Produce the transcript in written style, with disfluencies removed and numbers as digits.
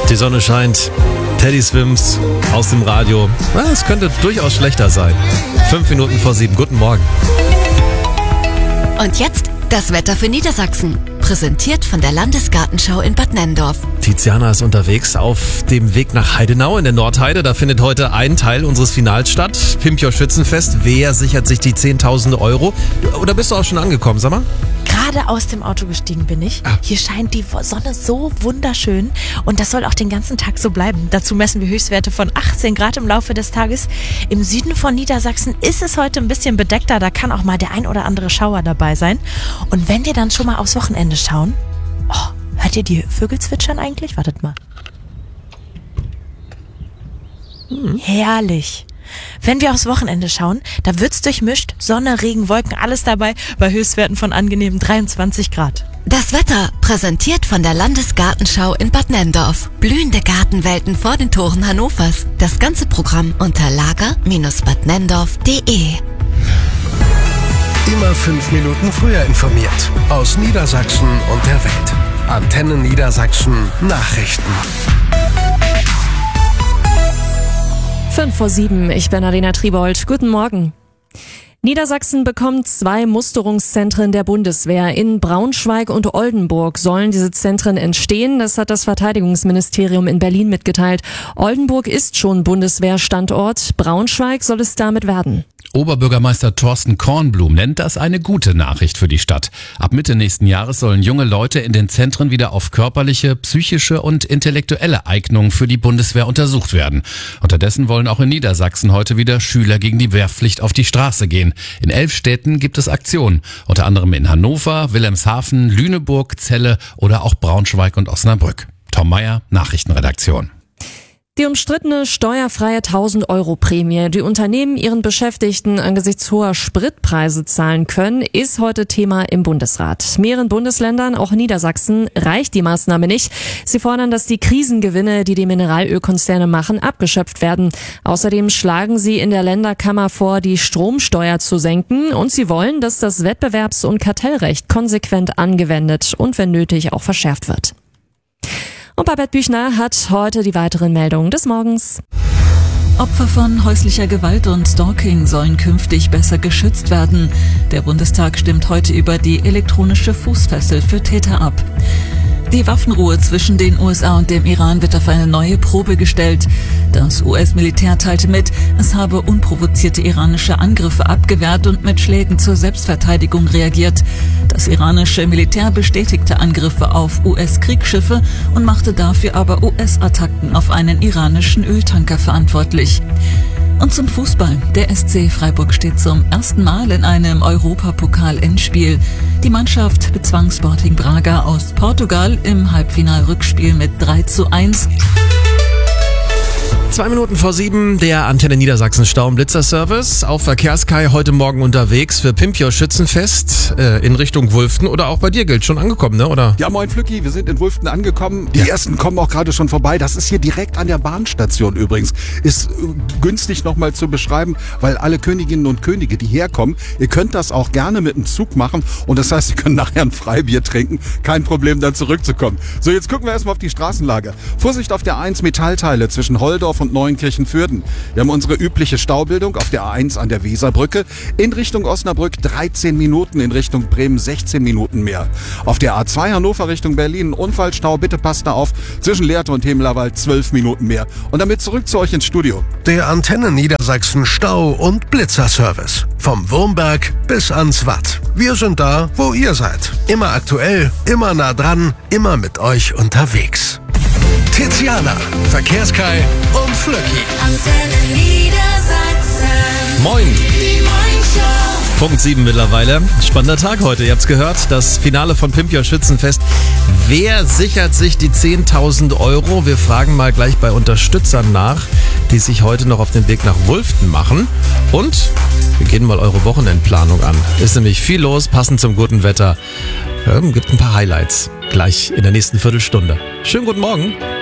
Die Sonne scheint, Teddy Swims aus dem Radio. Es könnte durchaus schlechter sein. 5 Minuten vor 7. Guten Morgen. Und jetzt das Wetter für Niedersachsen. Präsentiert von der Landesgartenschau in Bad Nenndorf. Tiziana ist unterwegs auf dem Weg nach Heidenau in der Nordheide. Da findet heute ein Teil unseres Finals statt. Pimpjoch Schützenfest. Wer sichert sich die 10.000 Euro? Oder bist du auch schon angekommen, sag mal? Gerade aus dem Auto gestiegen bin ich. Hier scheint die Sonne so wunderschön und das soll auch den ganzen Tag so bleiben. Dazu messen wir Höchstwerte von 18 Grad im Laufe des Tages. Im Süden von Niedersachsen ist es heute ein bisschen bedeckter, da kann auch mal der ein oder andere Schauer dabei sein. Und wenn wir dann schon mal aufs Wochenende schauen, hört ihr die Vögel zwitschern eigentlich? Wartet mal. Herrlich. Wenn wir aufs Wochenende schauen, da wird's durchmischt, Sonne, Regen, Wolken, alles dabei, bei Höchstwerten von angenehmen 23 Grad. Das Wetter präsentiert von der Landesgartenschau in Bad Nenndorf. Blühende Gartenwelten vor den Toren Hannovers. Das ganze Programm unter lager-badnenndorf.de. Immer 5 Minuten früher informiert. Aus Niedersachsen und der Welt. Antenne Niedersachsen Nachrichten. 5:07, ich bin Alena Triebold. Guten Morgen. Niedersachsen bekommt 2 Musterungszentren der Bundeswehr. In Braunschweig und Oldenburg sollen diese Zentren entstehen. Das hat das Verteidigungsministerium in Berlin mitgeteilt. Oldenburg ist schon Bundeswehrstandort. Braunschweig soll es damit werden. Oberbürgermeister Thorsten Kornblum nennt das eine gute Nachricht für die Stadt. Ab Mitte nächsten Jahres sollen junge Leute in den Zentren wieder auf körperliche, psychische und intellektuelle Eignung für die Bundeswehr untersucht werden. Unterdessen wollen auch in Niedersachsen heute wieder Schüler gegen die Wehrpflicht auf die Straße gehen. In 11 Städten gibt es Aktionen, unter anderem in Hannover, Wilhelmshaven, Lüneburg, Celle oder auch Braunschweig und Osnabrück. Tom Meyer, Nachrichtenredaktion. Die umstrittene steuerfreie 1.000-Euro-Prämie, die Unternehmen ihren Beschäftigten angesichts hoher Spritpreise zahlen können, ist heute Thema im Bundesrat. Mehreren Bundesländern, auch Niedersachsen, reicht die Maßnahme nicht. Sie fordern, dass die Krisengewinne, die die Mineralölkonzerne machen, abgeschöpft werden. Außerdem schlagen sie in der Länderkammer vor, die Stromsteuer zu senken. Und sie wollen, dass das Wettbewerbs- und Kartellrecht konsequent angewendet und wenn nötig auch verschärft wird. Und Babette Büchner hat heute die weiteren Meldungen des Morgens. Opfer von häuslicher Gewalt und Stalking sollen künftig besser geschützt werden. Der Bundestag stimmt heute über die elektronische Fußfessel für Täter ab. Die Waffenruhe zwischen den USA und dem Iran wird auf eine neue Probe gestellt. Das US-Militär teilte mit, es habe unprovozierte iranische Angriffe abgewehrt und mit Schlägen zur Selbstverteidigung reagiert. Das iranische Militär bestätigte Angriffe auf US-Kriegsschiffe und machte dafür aber US-Attacken auf einen iranischen Öltanker verantwortlich. Und zum Fußball. Der SC Freiburg steht zum ersten Mal in einem Europapokal-Endspiel. Die Mannschaft bezwang Sporting Braga aus Portugal im Halbfinal-Rückspiel mit 3:1. 2 Minuten vor 7, der Antenne Niedersachsen Stau-und-Blitzer-Service auf Verkehrskai heute Morgen unterwegs für Pimpjoch Schützenfest in Richtung Wulften oder auch bei dir gilt schon angekommen, ne? Oder? Ja, moin Flücki, wir sind in Wulften angekommen. Die ersten kommen auch gerade schon vorbei. Das ist hier direkt an der Bahnstation übrigens. Ist günstig nochmal zu beschreiben, weil alle Königinnen und Könige, die herkommen, ihr könnt das auch gerne mit dem Zug machen und das heißt, ihr könnt nachher ein Freibier trinken. Kein Problem, dann zurückzukommen. So, jetzt gucken wir erstmal auf die Straßenlage. Vorsicht auf der A1 Metallteile zwischen Holdorf und Neuenkirchen-Fürden. Wir haben unsere übliche Staubildung auf der A1 an der Weserbrücke. In Richtung Osnabrück 13 Minuten, in Richtung Bremen 16 Minuten mehr. Auf der A2 Hannover Richtung Berlin Unfallstau, bitte passt da auf. Zwischen Lehrte und Hemlerwald 12 Minuten mehr. Und damit zurück zu euch ins Studio. Der Antenne Niedersachsen Stau- und Blitzerservice. Vom Wurmberg bis ans Watt. Wir sind da, wo ihr seid. Immer aktuell, immer nah dran, immer mit euch unterwegs. Tiziana, Verkehrskai und Flöcki. Antenne Niedersachsen. Moin. Die Moin-Show. Punkt 7 mittlerweile. Spannender Tag heute. Ihr habt's gehört. Das Finale von Pimpjoch Schützenfest. Wer sichert sich die 10.000 Euro? Wir fragen mal gleich bei Unterstützern nach, die sich heute noch auf den Weg nach Wulften machen. Und wir gehen mal eure Wochenendplanung an. Ist nämlich viel los, passend zum guten Wetter. Gibt ein paar Highlights. Gleich in der nächsten Viertelstunde. Schönen guten Morgen.